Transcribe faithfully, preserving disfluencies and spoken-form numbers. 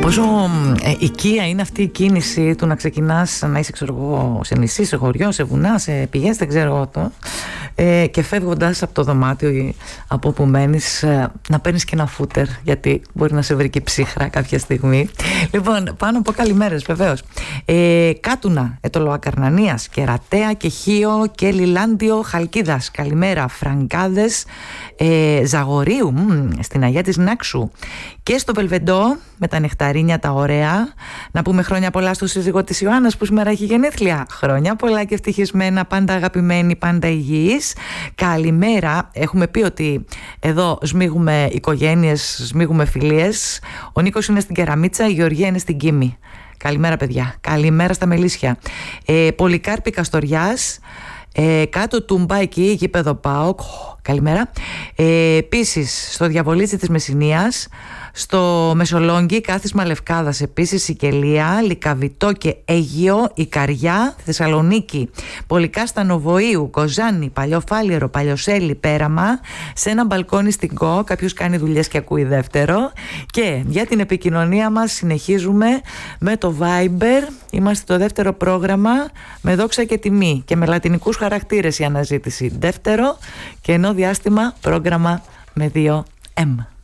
Πόσο ε, οικία είναι αυτή η κίνηση του να ξεκινάς να είσαι, ξέρω εγώ, σε νησί, σε χωριό, σε βουνά, σε πηγές, δεν ξέρω εγώ το, ε, και φεύγοντας από το δωμάτιο ή από όπου μένεις, ε, να παίρνεις και ένα φούτερ, γιατί μπορεί να σε βρει και ψύχρα κάποια στιγμή. Λοιπόν, πάνω από καλημέρες βεβαίως. Ε, Κάτουνα, Ετωλοακαρνανίας, Κερατέα και Χίο και Λιλάντιο Χαλκίδας. Καλημέρα. Φραγκάδες, ε, Ζαγορίου, μ, στην Αγία της Νάξου και στο Βελβεντό με τα νεκταρίνια τα ωραία. Να πούμε χρόνια πολλά στο σύζυγο της Ιωάννας που σήμερα έχει γενέθλια. Χρόνια πολλά και ευτυχισμένα, πάντα αγαπημένοι, πάντα υγιείς. Καλημέρα. Έχουμε πει ότι εδώ σμίγουμε οικογένειες, σμίγουμε φιλίες. Ο Νίκος είναι στην Κεραμίτσα, η Γεωργία είναι στην Κίμη. Καλημέρα παιδιά. Καλημέρα στα Μελίσια. ε, Πολυκάρπη Καστοριάς, ε, κάτω Τούμπα εκεί, γήπεδο ΠΑΟΚ. Καλημέρα. ε, Επίσης στο Διαβολίτσι της Μεσσηνίας, στο Μεσολόγγι, κάθισμα Λευκάδας, επίσης Σικελία, Λυκαβητό και Αίγιο, Ικαριά, Θεσσαλονίκη, Πολυκάστανο Βοήου, Κοζάνη, Παλιοφάλιερο, Παλιοσέλη, Πέραμα, σε ένα μπαλκόνι στην ΚΟ, κάποιος κάνει δουλειές και ακούει δεύτερο. Και για την επικοινωνία μας συνεχίζουμε με το Viber. Είμαστε το δεύτερο πρόγραμμα με δόξα και τιμή και με λατινικούς χαρακτήρες η αναζήτηση. Δεύτερο και ενώ διάστημα πρόγραμμα με δύο εμ.